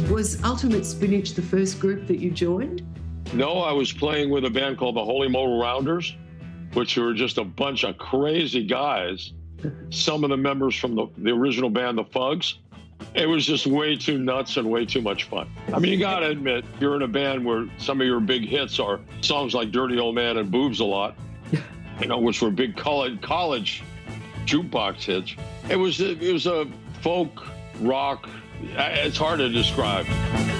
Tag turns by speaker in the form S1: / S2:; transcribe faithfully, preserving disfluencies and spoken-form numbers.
S1: Was Ultimate Spinach the first group that you joined?
S2: No, I was playing with a band called the Holy Modal Rounders, which were just a bunch of crazy guys. Some of the members from the, the original band, the Fugs. It was just way too nuts and way too much fun. I mean, you got to admit, you're in a band where some of your big hits are songs like Dirty Old Man and Boobs a Lot, you know, which were big college, college jukebox hits. It was, it was a folk rock. It's hard to describe.